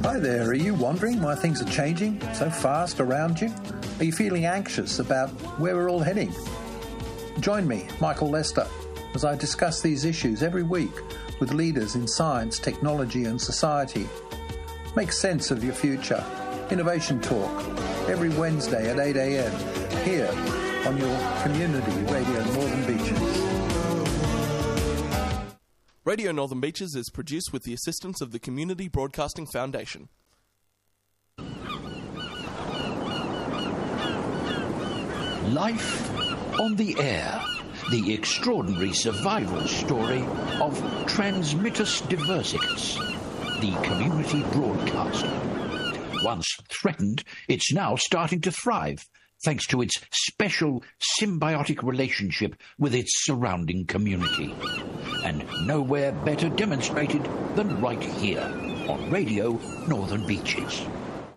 Hi there, are you wondering why things are changing so fast around you? Are you feeling anxious about where we're all heading? Join me, Michael Lester, as I discuss these issues every week with leaders in science, technology and society. Make sense of your future. Innovation Talk, every Wednesday at 8 a.m. here on your community radio Northern Beaches. Radio Northern Beaches is produced with the assistance of the Community Broadcasting Foundation. Life on the Air, the extraordinary survival story of Transmittus diversicus, the community broadcaster. Once threatened, it's now starting to thrive, thanks to its special symbiotic relationship with its surrounding community. And nowhere better demonstrated than right here on Radio Northern Beaches.